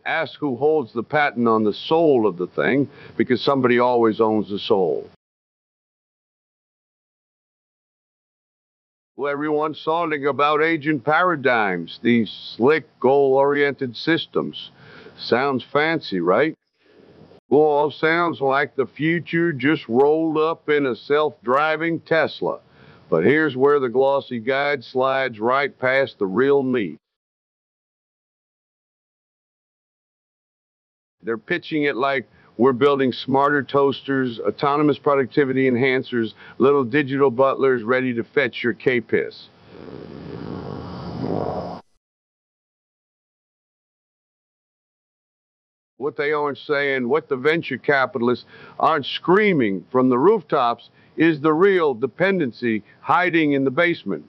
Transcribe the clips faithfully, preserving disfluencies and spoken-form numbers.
Ask who holds the patent on the soul of the thing, because somebody always owns the soul. Well, everyone's talking about agent paradigms, these slick, goal-oriented systems. Sounds fancy, right? Well, sounds like the future just rolled up in a self-driving Tesla. But here's where the glossy guide slides right past the real meat. They're pitching it like we're building smarter toasters, autonomous productivity enhancers, little digital butlers ready to fetch your K-piss. What they aren't saying, what the venture capitalists aren't screaming from the rooftops, is the real dependency hiding in the basement.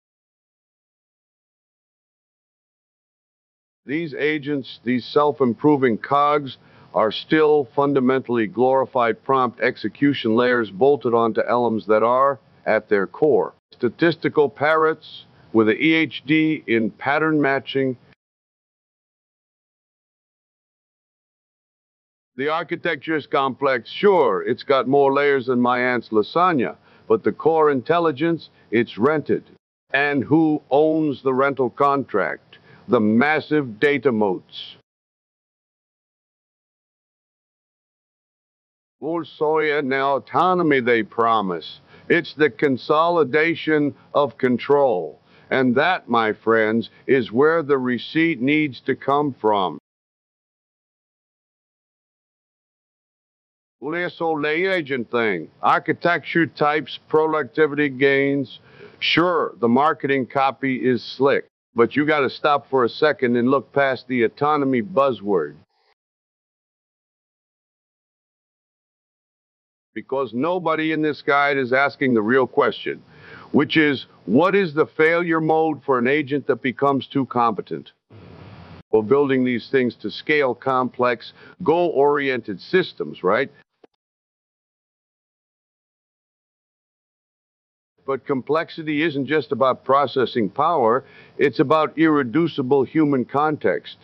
These agents, these self-improving cogs, are still fundamentally glorified prompt execution layers bolted onto elements that are, at their core, statistical parrots with a E H D in pattern matching. The architecture is complex, sure, it's got more layers than my aunt's lasagna, but the core intelligence, it's rented. And who owns the rental contract? The massive data moats. Oh, Sawyer, now autonomy they promise. It's the consolidation of control. And that, my friends, is where the receipt needs to come from. Well, this old agent thing, architecture types, productivity gains. Sure, the marketing copy is slick, but you got to stop for a second and look past the autonomy buzzword. Because nobody in this guide is asking the real question, which is, what is the failure mode for an agent that becomes too competent? Well, building these things to scale complex, goal-oriented systems, right? But complexity isn't just about processing power, it's about irreducible human context.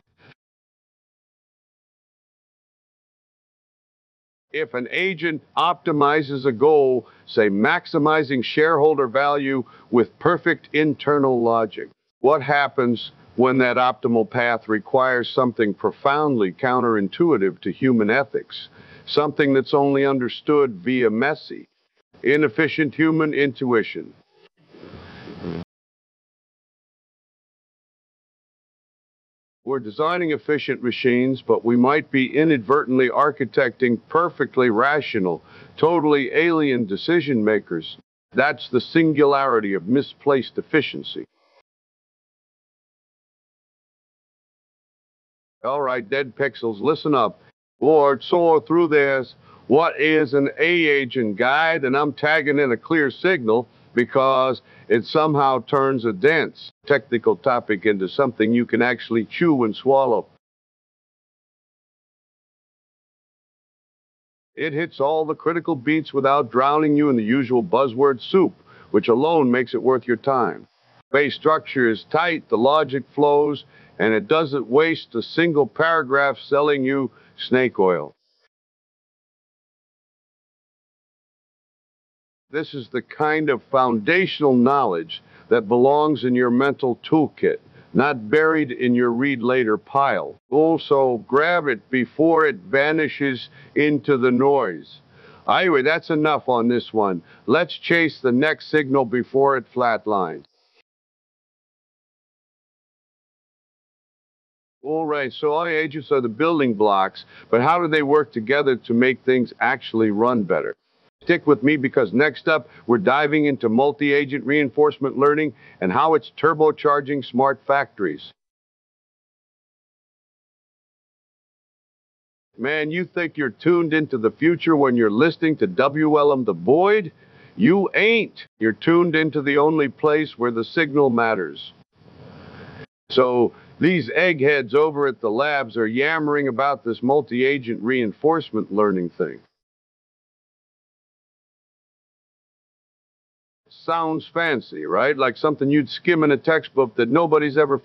If an agent optimizes a goal, say maximizing shareholder value with perfect internal logic, what happens when that optimal path requires something profoundly counterintuitive to human ethics, something that's only understood via messy, inefficient human intuition? We're designing efficient machines, but we might be inadvertently architecting perfectly rational, totally alien decision makers. That's the singularity of misplaced efficiency. All right, dead pixels, listen up. Lord, soar through this. What is an A-agent guide? And I'm tagging in a clear signal because it somehow turns a dense technical topic into something you can actually chew and swallow. It hits all the critical beats without drowning you in the usual buzzword soup, which alone makes it worth your time. Base structure is tight, the logic flows, and it doesn't waste a single paragraph selling you snake oil. This is the kind of foundational knowledge that belongs in your mental toolkit, not buried in your read later pile. Also, grab it before it vanishes into the noise. Anyway, that's enough on this one. Let's chase the next signal before it flatlines. All right, so all agents are the building blocks, but how do they work together to make things actually run better? Stick with me because next up, we're diving into multi-agent reinforcement learning and how it's turbocharging smart factories. Man, you think you're tuned into the future when you're listening to W L M The Boyd? You ain't. You're tuned into the only place where the signal matters. So these eggheads over at the labs are yammering about this multi-agent reinforcement learning thing. Sounds fancy, right? Like something you'd skim in a textbook that nobody's ever